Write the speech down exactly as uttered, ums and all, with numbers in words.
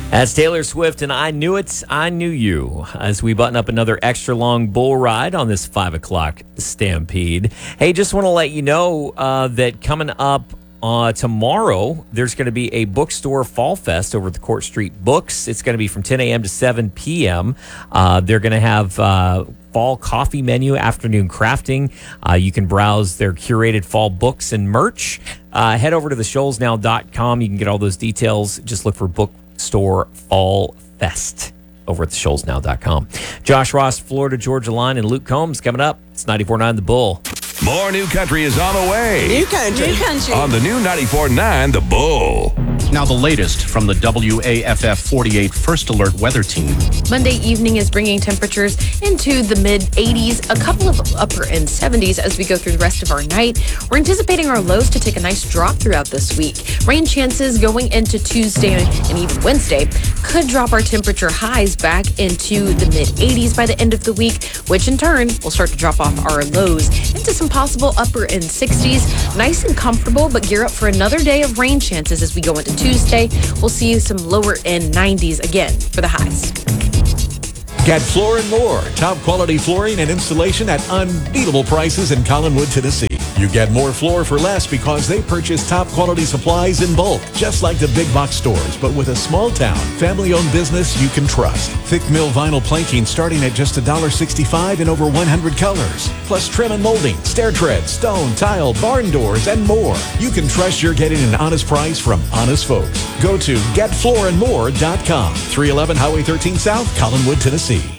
That's Taylor Swift, and I Knew It, I Knew You, as we button up another extra long bull ride on this five o'clock Stampede. Hey, just want to let you know uh, that coming up uh, tomorrow, there's going to be a bookstore fall fest over at the Court Street Books. It's going to be from ten a.m. to seven p.m. Uh, they're going to have uh, fall coffee menu, afternoon crafting. Uh, you can browse their curated fall books and merch. Uh, head over to the shoals now dot com. You can get all those details. Just look for book Store Fall Fest over at the shoals now dot com. Josh Ross, Florida Georgia Line, and Luke Combs coming up. It's ninety-four point nine The Bull. More new country is on the way. New country. New country. On the new ninety-four point nine The Bull. Now the latest from the W A F F forty-eight First Alert Weather Team. Monday evening is bringing temperatures into the mid-eighties, a couple of upper end seventies as we go through the rest of our night. We're anticipating our lows to take a nice drop throughout this week. Rain chances going into Tuesday and even Wednesday could drop our temperature highs back into the mid-eighties by the end of the week, which in turn will start to drop off our lows into some possible upper end sixties. Nice and comfortable, but gear up for another day of rain chances as we go into Tuesday. We'll see some lower end nineties again for the highs. Get Floor and More, top quality flooring and installation at unbeatable prices in Collinwood, Tennessee. You get more floor for less because they purchase top quality supplies in bulk, just like the big box stores, but with a small town, family owned business you can trust. Thick mill vinyl planking starting at just one dollar and sixty-five cents in over one hundred colors. Plus trim and molding, stair treads, stone, tile, barn doors, and more. You can trust you're getting an honest price from honest folks. Go to get floor and more dot com, three eleven Highway thirteen South, Collinwood, Tennessee.